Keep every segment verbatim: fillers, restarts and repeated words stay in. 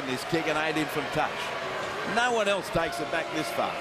taken this kick and eight in from touch. No one else takes it back this far.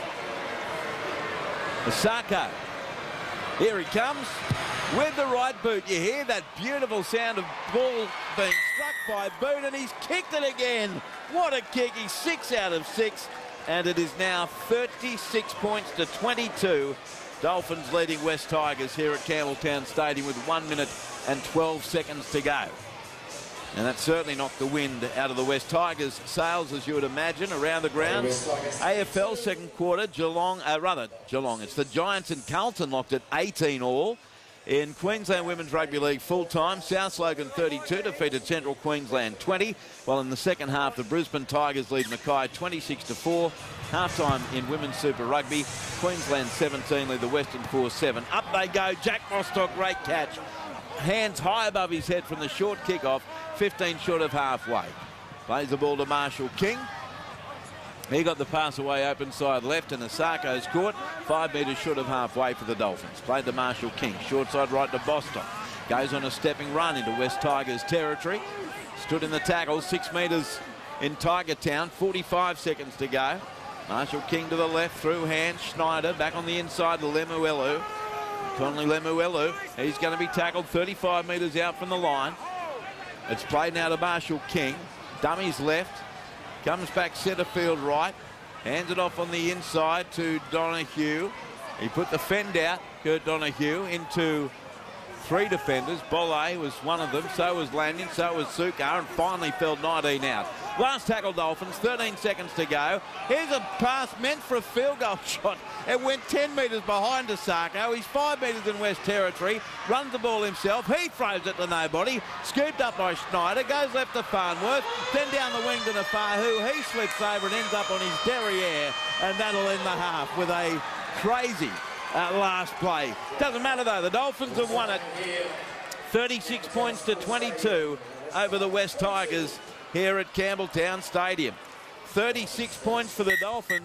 Asako. Here he comes with the right boot. You hear that beautiful sound of ball being struck by boot, and he's kicked it again. What a kick. He's six out of six, and it is now thirty-six points to twenty-two. Dolphins leading West Tigers here at Campbelltown Stadium with one minute and twelve seconds to go. And that certainly knocked the wind out of the West Tigers' sails, as you would imagine, around the ground. A F L second quarter, Geelong, uh, rather, Geelong, it's the Giants and Carlton locked at eighteen all. In Queensland Women's Rugby League full-time, South Logan thirty-two defeated Central Queensland twenty, while in the second half, the Brisbane Tigers lead Mackay twenty-six to four. Half-time in Women's Super Rugby, Queensland seventeen lead the Western Force seven. Up they go, Jack Bostock, great catch. Hands high above his head from the short kick-off, fifteen short of halfway. Plays the ball to Marshall King. He got the pass away open side left, and Asako's caught five metres short of halfway for the Dolphins. Played to Marshall King. Short side right to Bostock. Goes on a stepping run into West Tigers territory. Stood in the tackle, six metres in Tiger Town. forty-five seconds to go. Marshall King to the left, through hand. Schneider back on the inside to Lemuelu. Conley Lemuelu. He's going to be tackled thirty-five metres out from the line. It's played now to Marshall King. Dummies left. Comes back centre field right. Hands it off on the inside to Donahue. He put the fend out, Kurt Donahue, into three defenders. Bolle was one of them. So was Lanyon. So was Sukar. And finally fell nineteen out. Last tackle Dolphins. thirteen seconds to go. Here's a pass meant for a field goal shot. It went ten metres behind Asako. He's five metres in West Territory. Runs the ball himself. He throws it to nobody. Scooped up by Schneider. Goes left to Farnworth. Then down the wing to Nafahu. He slips over and ends up on his derriere. And that'll end the half with a crazy uh, last play. Doesn't matter though. The Dolphins have won it. thirty-six points to twenty-two over the West Tigers here at Campbelltown Stadium. thirty-six points for the Dolphins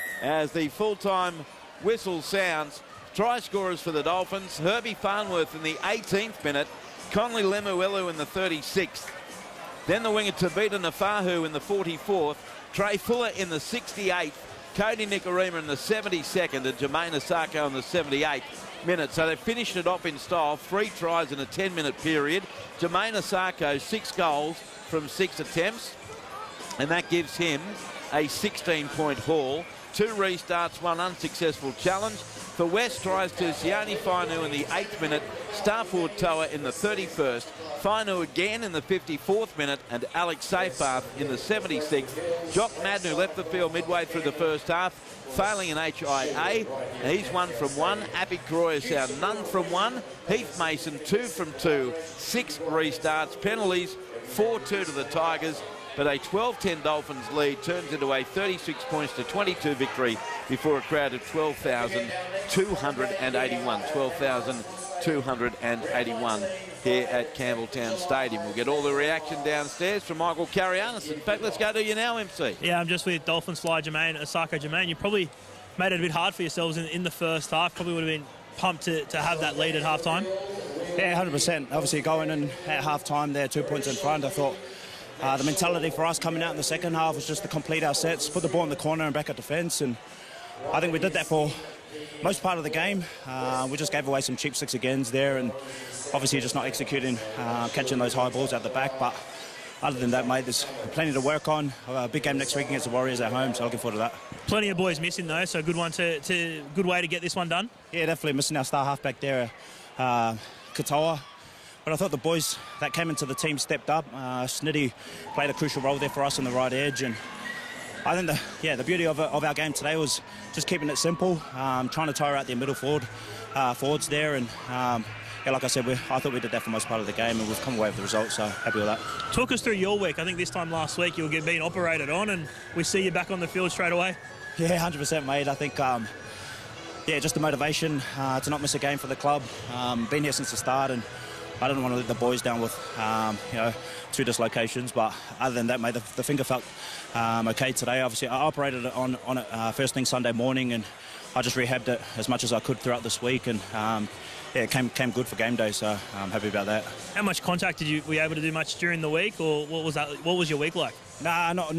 as the full-time whistle sounds. Try scorers for the Dolphins: Herbie Farnworth in the eighteenth minute, Conley Lemuelu in the thirty-sixth. Then the winger Tabita Nafahu in the forty-fourth, Trey Fuller in the sixty-eighth, Cody Nikorima in the seventy-second, and Jermaine Asako in the seventy-eighth minute. So they finished it off in style. Three tries in a ten-minute period. Jermaine Asako, six goals from six attempts, and that gives him a sixteen-point haul. Two restarts, one unsuccessful challenge. For West, tries to Sione Fainu in the eighth minute, Starford Toa in the thirty-first, Fainu again in the fifty-fourth minute, and Alex Seyfarth in the seventy-sixth. Jock Madden, who left the field midway through the first half, failing in H I A. He's one from one. Appy Croyersound, none from one. Heath Mason, two from two. Six restarts, penalties, four two to the Tigers. But a twelve ten Dolphins lead turns into a thirty-six points to twenty-two victory before a crowd of twelve thousand two hundred eighty-one. twelve thousand two hundred eighty-one here at Campbelltown Stadium. We'll get all the reaction downstairs from Michael Carianis. In fact, let's go to you now, M C. Yeah, I'm just with Dolphins fly Jermaine, Asako Jermaine. You probably made it a bit hard for yourselves in, in the first half. Probably would have been pumped to, to have that lead at half-time. Yeah, one hundred percent. Obviously, going in at half-time there, two points in front, I thought Uh, the mentality for us coming out in the second half was just to complete our sets, put the ball in the corner and back at defence, and I think we did that for most part of the game. Uh, we just gave away some cheap six agains there, and obviously just not executing, uh, catching those high balls out the back. But other than that, mate, there's plenty to work on. A big game next week against the Warriors at home, so looking forward to that. Plenty of boys missing though, so good one to, to good way to get this one done. Yeah, definitely missing our star halfback there, uh, Katoa. But I thought the boys that came into the team stepped up. Uh, Snitty played a crucial role there for us on the right edge, and I think the yeah the beauty of, of our game today was just keeping it simple, um, trying to tire out their middle forward uh, forwards there, and um, yeah, like I said, we, I thought we did that for most part of the game, and we've come away with the result, so happy with that. Talk us through your week. I think this time last week you were getting being operated on, and we see you back on the field straight away. Yeah, one hundred percent, mate. I think. Um, yeah, just the motivation uh, to not miss a game for the club. Um, been here since the start, and I didn't want to let the boys down with, um, you know, two dislocations. But other than that, mate, the, the finger felt um, okay today. Obviously, I operated it on, on it uh, first thing Sunday morning, and I just rehabbed it as much as I could throughout this week. And, um, yeah, it came, came good for game day, so I'm happy about that. How much contact did you, were you able to do much during the week, or what was that? What was your week like? Nah, not